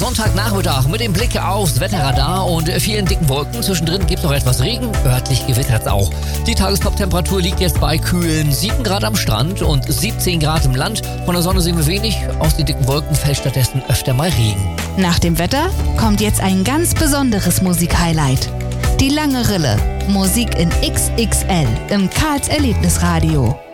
Sonntagnachmittag mit dem Blick aufs Wetterradar und vielen dicken Wolken. Zwischendrin gibt es noch etwas Regen, örtlich gewittert es auch. Die Tagestop-Temperatur liegt jetzt bei kühlen 7 Grad am Strand und 17 Grad im Land. Von der Sonne sehen wir wenig, aus den dicken Wolken fällt stattdessen öfter mal Regen. Nach dem Wetter kommt jetzt ein ganz besonderes Musik-Highlight. Die lange Rille. Musik in XXL im Karls Erlebnisradio.